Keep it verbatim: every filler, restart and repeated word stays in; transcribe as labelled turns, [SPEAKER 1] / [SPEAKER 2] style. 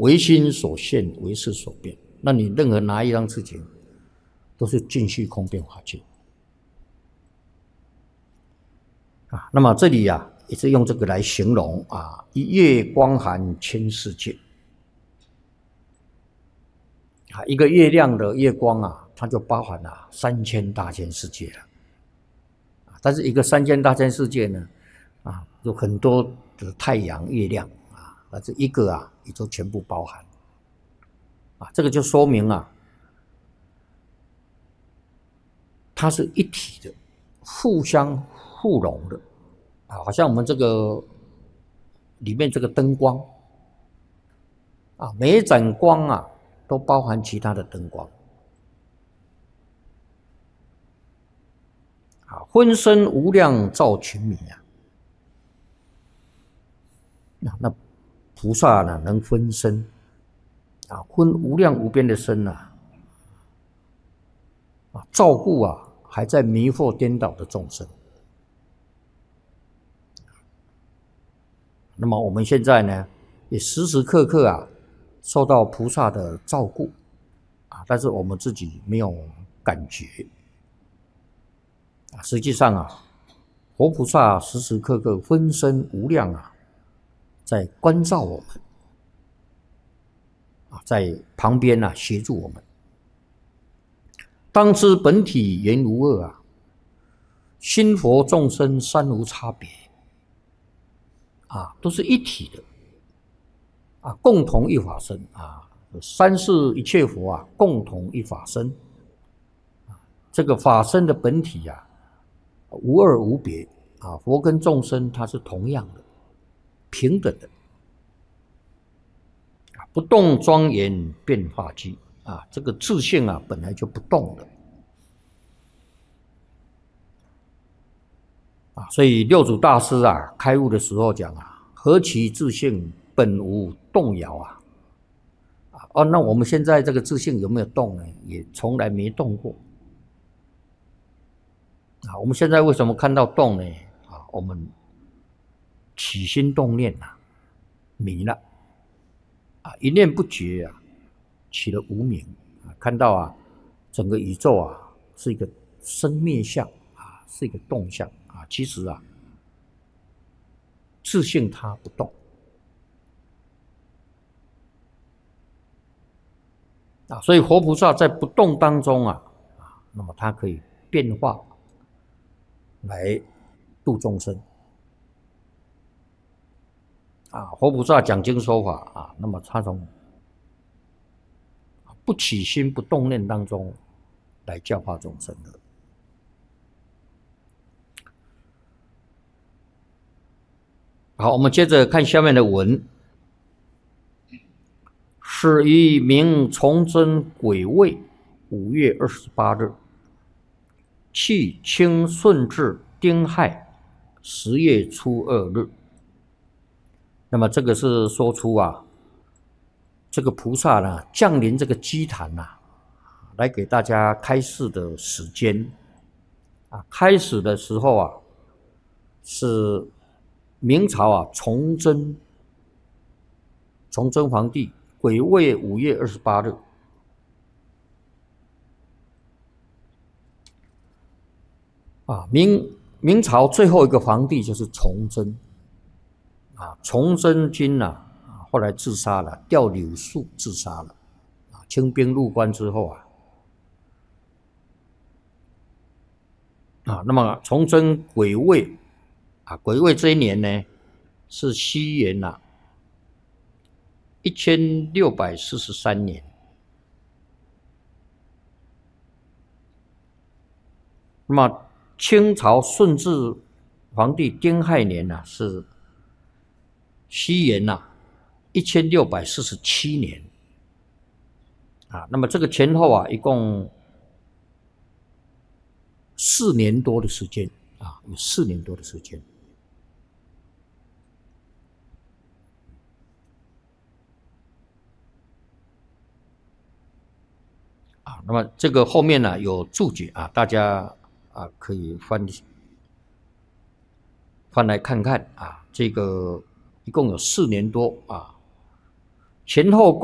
[SPEAKER 1] 唯心所现，唯识所变。那你任何哪一样事情，都是尽虚空变法界啊。那么这里啊，也是用这个来形容啊，一月光含千世界啊，一个月亮的月光啊，它就包含了三千大千世界了。但是一个三千大千世界呢，啊，有很多的太阳、月亮啊，那这一个啊，也就全部包含啊。这个就说明啊，它是一体的，互相互融的啊，好像我们这个里面这个灯光啊，每一盏光啊，都包含其他的灯光。啊，分身无量造群迷啊！那那菩萨呢，能分身啊，分无量无边的身啊，啊，照顾啊还在迷惑颠倒的众生。那么我们现在呢，也时时刻刻啊受到菩萨的照顾啊，但是我们自己没有感觉。实际上啊，佛菩萨时时刻刻分身无量啊，在关照我们啊，在旁边啊协助我们。当知本体原无二啊，心佛众生三无差别啊，都是一体的啊，共同一法身啊，三世一切佛啊，共同一法身啊，这个法身的本体啊。无二无别啊，佛跟众生它是同样的，平等的，不动庄严变化机啊，这个自性啊本来就不动的啊，所以六祖大师啊开悟的时候讲啊，何其自性本无动摇啊，啊哦，那我们现在这个自性有没有动呢？也从来没动过。啊，我们现在为什么看到动呢？啊，我们起心动念啊，迷了啊，一念不觉啊，起了无明啊，看到啊，整个宇宙啊是一个生灭相啊，是一个动相啊，其实啊，自性它不动啊，所以活菩萨在不动当中啊，啊，那么它可以变化。来度众生啊！活菩萨讲经说法啊，那么他从不起心不动念当中来教化众生的。好，我们接着看下面的文：始于明崇祯癸未五月二十八日。去清顺治丁亥十月初二日，那么这个是说出啊，这个菩萨呢降临这个基坛呐、啊，来给大家开示的时间啊。开始的时候啊，是明朝啊崇祯崇祯皇帝癸未五月二十八日。啊，明明朝最后一个皇帝就是崇祯，啊，崇祯君呐、啊，后来自杀了，吊柳树自杀了，啊，清兵入关之后啊，啊，那么崇祯癸未，啊，癸未这一年呢，是西元呐、啊，一千六百四十三年，那么。清朝顺治皇帝丁亥年呐、啊，是西元呐、啊、一千六百四十七年啊，那么这个前后啊，一共四年多的时间啊，有四年多的时间啊。那么这个后面呢、啊、有注解啊，大家。啊，可以翻翻来看看啊，这个一共有四年多啊， 前后